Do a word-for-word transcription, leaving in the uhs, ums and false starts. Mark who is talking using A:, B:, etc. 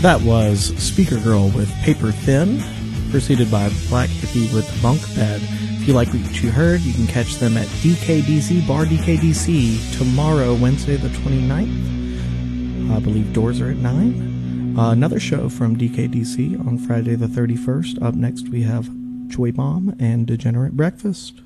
A: That was Speaker Girl with Paper Thin, preceded by Black Hippie with Bunk Bed. If you like what you heard, you can catch them at D K D C, Bar D K D C, tomorrow, Wednesday the twenty-ninth. I believe doors are at nine. Uh, another show from D K D C on Friday the thirty-first. Up next we have Joy Bomb and Degenerate Breakfast.